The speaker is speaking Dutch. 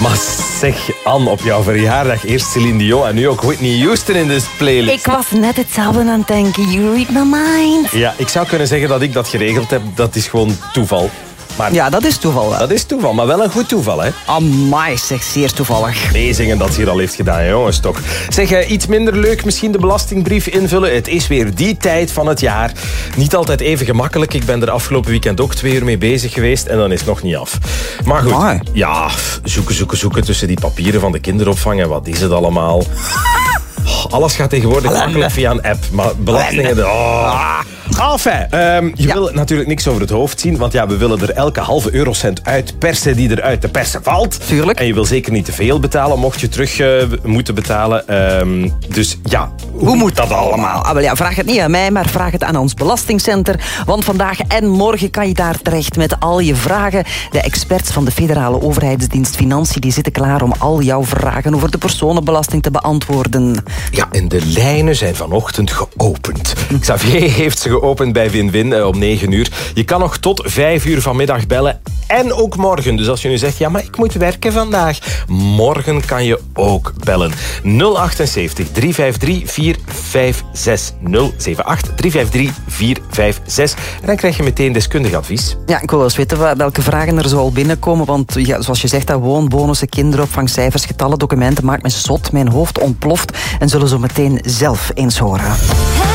Maar zeg, Anne, op jouw verjaardag eerst Celine Dion en nu ook Whitney Houston in de playlist. Ik was net hetzelfde aan het denken. You read my mind. Ja, ik zou kunnen zeggen dat ik dat geregeld heb. Dat is gewoon toeval. Maar Ja, dat is toeval. dat is toeval, maar wel een goed toeval, hè? Amai, zeg, zeer toevallig. Lezingen dat ze hier al heeft gedaan, jongens, toch. Zeg, iets minder leuk, misschien de belastingbrief invullen. Het is weer die tijd van het jaar. Niet altijd even gemakkelijk. Ik ben er afgelopen weekend ook 2 uur mee bezig geweest en dan is het nog niet af. Maar goed, Amai. ja, zoeken tussen die papieren van de kinderopvang en wat is het allemaal. Alles gaat tegenwoordig makkelijk via een app, maar belastingen... Enfin, je wil natuurlijk niks over het hoofd zien, want ja, we willen er elke halve eurocent uit persen die er uit te persen valt. Tuurlijk. En je wil zeker niet te veel betalen, mocht je terug moeten betalen. Dus ja, hoe moet dat allemaal? Ah, wel ja, vraag het niet aan mij, maar vraag het aan ons belastingcenter. Want vandaag en morgen kan je daar terecht met al je vragen. De experts van de federale overheidsdienst Financiën die zitten klaar om al jouw vragen over de personenbelasting te beantwoorden. Ja, en de lijnen zijn vanochtend geopend. Xavier heeft ze geopend bij Win-Win om 9 uur. Je kan nog tot 5 uur vanmiddag bellen. En ook morgen. Dus als je nu zegt, ja, maar ik moet werken vandaag. Morgen kan je ook bellen. 078 353 456. 078 353 456. En dan krijg je meteen deskundig advies. Ja, ik wil wel eens weten welke vragen er zo al binnenkomen. Want ja, zoals je zegt, dat woonbonussen, kinderopvang, cijfers, getallen, documenten maakt me zot. Mijn hoofd ontploft en zullen zo meteen zelf eens horen.